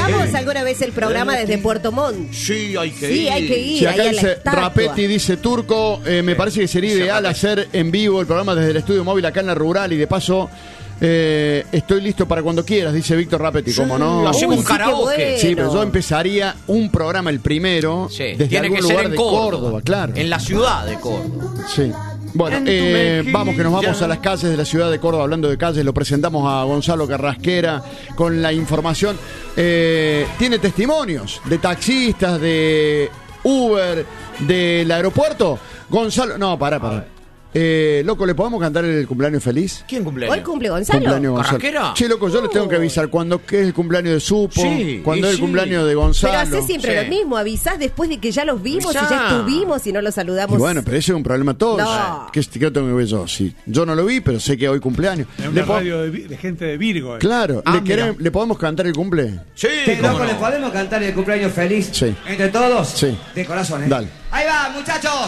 Hagamos alguna vez el programa desde Puerto Montt. Sí, hay que ir. Sí, hay que ir. Si acá ahí a la dice estatua. Rapetti, dice Turco, me parece que sería ideal hacer en vivo el programa desde el estudio móvil acá en la rural y de paso estoy listo para cuando quieras, dice Víctor Rapetti, ¿cómo no? Hacemos un sí, qué karaoke. bueno. Sí, pero yo empezaría un programa, el primero, Sí, desde tiene algún que ser lugar en de Córdoba, claro. En la ciudad de Córdoba. Sí. Bueno, vamos que nos vamos a las calles de la ciudad de Córdoba. Hablando de calles, lo presentamos a Gonzalo Carrasquera con la información. Tiene testimonios de taxistas, de Uber, del aeropuerto. Gonzalo, no, pará. Loco, ¿le podemos cantar el cumpleaños feliz? ¿Quién cumpleaños? Hoy cumple Gonzalo. Cumpleaños Gonzalo. ¿Carrasquera? Che, loco, yo les tengo que avisar cuando que es el cumpleaños de Supo, Sí, cuando y es el sí. cumpleaños de Pero Gonzalo. hace siempre Sí. lo mismo, avisás después de que ya los vimos y Avisá. ya estuvimos y no los Y saludamos. bueno, pero ese es un problema todo. No. ¿Qué tengo que ver yo? Sí, yo no lo vi, pero sé que hoy cumpleaños. Es Le una po- radio de gente de Virgo. Claro, Ah, ¿le podemos cantar el cumple? Sí, cómo Loco, no. ¿le podemos cantar el cumpleaños feliz? Sí. ¿Entre todos? Sí. De corazón, ¿eh? Dale. Ahí va, muchachos.